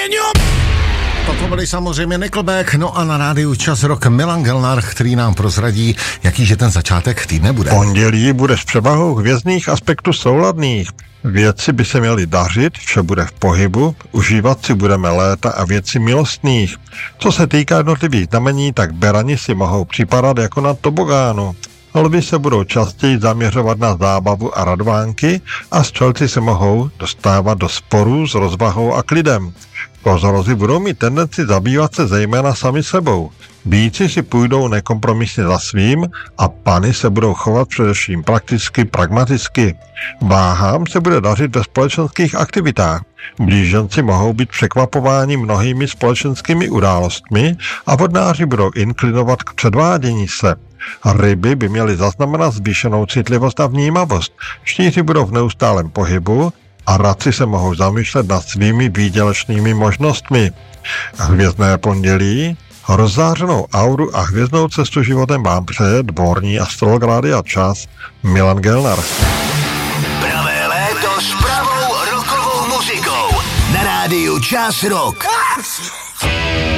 Toto byli samozřejmě Nickelback, no a na rádiu Čas Rock Milan Gelnar, který nám prozradí, jakýže ten začátek týdne bude. Pondělí bude s převahou hvězdných aspektů souladných. Věci by se měly dařit, vše bude v pohybu, užívat si budeme léta a věci milostných. Co se týká jednotlivých znamení, tak berani si mohou připadat jako na tobogánu. Lvi se budou častěji zaměřovat na zábavu a radvánky a střelci se mohou dostávat do sporů s rozvahou a klidem. Kozorozi budou mít tendenci zabývat se zejména sami sebou. Býci si půjdou nekompromisně za svým a pany se budou chovat především prakticky, pragmaticky. Váhám se bude dařit ve společenských aktivitách. Blíženci mohou být překvapováni mnohými společenskými událostmi a vodnáři budou inklinovat k předvádění se. Ryby by měly zaznamenat zvýšenou citlivost a vnímavost. Štíři budou v neustálém pohybu a raci se mohou zamýšlet nad svými výdělečnými možnostmi. Hvězdné pondělí, rozzářenou auru a hvězdnou cestu životem vám přeje dvorní astrolog Rádia Čas Milan Gelnar. Pravé léto s pravou rockovou muzikou na rádiu Čas Rock.